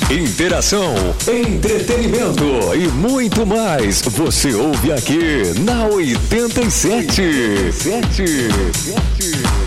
Interação, entretenimento e muito mais. Você ouve aqui na 87.